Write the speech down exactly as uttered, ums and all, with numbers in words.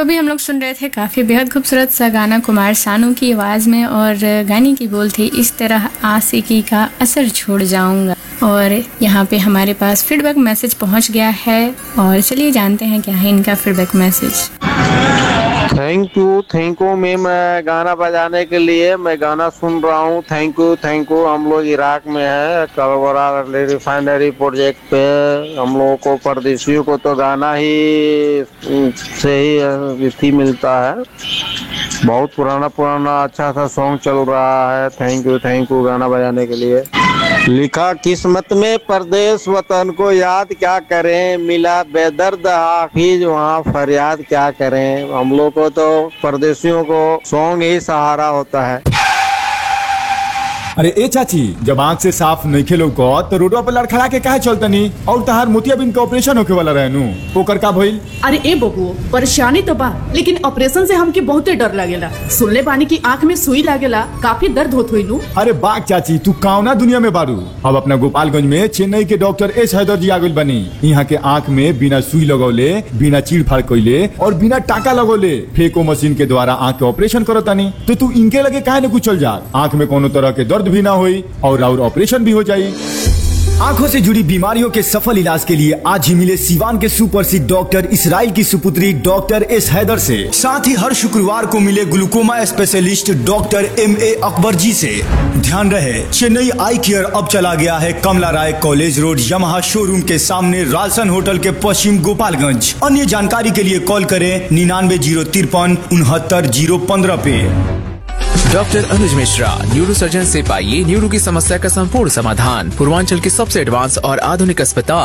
अभी हम लोग सुन रहे थे काफ़ी बेहद खूबसूरत सा गाना कुमार सानू की आवाज़ में, और गाने की बोल थी इस तरह आशिकी का असर छोड़ जाऊंगा। और यहाँ पे हमारे पास फीडबैक मैसेज पहुँच गया है, और चलिए जानते हैं क्या है इनका feedback message. Thank you thank you ma'am, गाना बजाने के लिए मैं गाना सुन रहा हूँ। Thank you thank you. हम लोग इराक में है, कलवरा रिफाइनरी प्रोजेक्ट पे। हम लोगों को परदेशियों को तो गाना ही से ही इसी मिलता है। बहुत पुराना पुराना अच्छा सा सॉन्ग चल रहा है। थैंक यू थैंक यू गाना बजाने के लिए। लिखा किस्मत में परदेश वतन को याद क्या करें, मिला बेदर्द हाफिज वहाँ फरियाद क्या करें। हम लोग को तो परदेशियों को सॉन्ग ही सहारा होता है। अरे ए चाची, जब आँख से साफ नहीं खेलो को तो रोडवा पर लड़खड़ा के काहे चलतनी? और तहार मोतियाबिंद के ऑपरेशन होके वाला रहनु, ओकर का भइल? अरे ए बबू, परेशानी तो बा, लेकिन ऑपरेशन से हमके बहुते डर लागेला। सुनले बानी की आँख में सुई लागेला, काफी दर्द होत होई नु। अरे बाग चाची, तू कौना दुनिया में बारू? अब अपना गोपालगंज में चेन्नई के डॉक्टर एस हैदर जी आगुल बनी। यहाँ के आँख में बिना सुई लगौले, बिना चीड़ फाड़ कइले और बिना टाका लगौले फेको मशीन के द्वारा आँख के ऑपरेशन करतानी। तो तू इनके लगे काहे न कुछ चल जा? आँख में कोनो तरह के दर्द भी ना होई और और ऑपरेशन भी हो जाई। आंखों से जुड़ी बीमारियों के सफल इलाज के लिए आज ही मिले सीवान के सुप्रसिद्ध डॉक्टर इसराइल की सुपुत्री डॉक्टर एस हैदर से। साथ ही हर शुक्रवार को मिले glaucoma specialist doctor M A Akbar जी से। ध्यान रहे, चेन्नई आई केयर अब चला गया है कमला राय कॉलेज रोड यमहा शोरूम के सामने रालसन होटल के पश्चिम गोपालगंज। अन्य जानकारी के लिए कॉल करें निन्यानवे जीरो तिरपन उनहत्तर जीरो पंद्रह पे। डॉक्टर अनुज मिश्रा, न्यूरो सर्जन से पाइए न्यूरो की समस्या का संपूर्ण समाधान। पूर्वांचल के सबसे एडवांस और आधुनिक अस्पताल